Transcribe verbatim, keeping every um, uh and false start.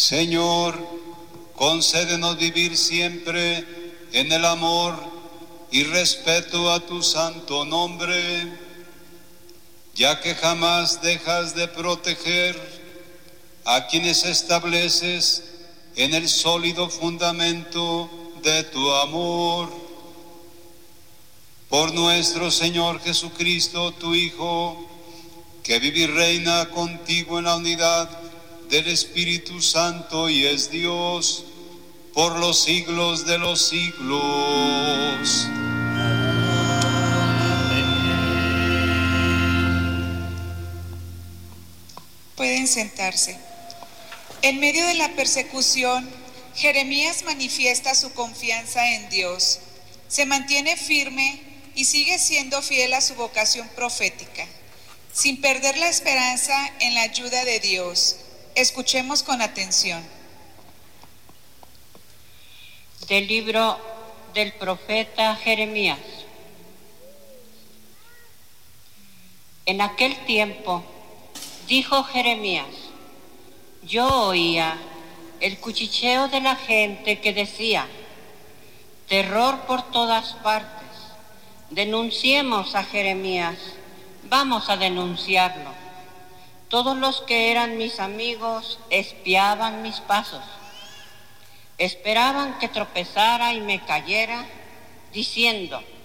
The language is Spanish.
Señor, concédenos vivir siempre en el amor y respeto a tu santo nombre, ya que jamás dejas de proteger a quienes estableces en el sólido fundamento de tu amor. Por nuestro Señor Jesucristo, tu Hijo, que vive y reina contigo en la unidad del Espíritu Santo y es Dios por los siglos de los siglos. Pueden sentarse. En medio de la persecución, Jeremías manifiesta su confianza en Dios. Se mantiene firme y sigue siendo fiel a su vocación profética, sin perder la esperanza en la ayuda de Dios. Escuchemos con atención. Del libro del profeta Jeremías. En aquel tiempo dijo Jeremías: yo oía el cuchicheo de la gente que decía: terror por todas partes. Denunciemos a Jeremías, vamos a denunciarlo. Todos los que eran mis amigos espiaban mis pasos. Esperaban que tropezara y me cayera, diciendo: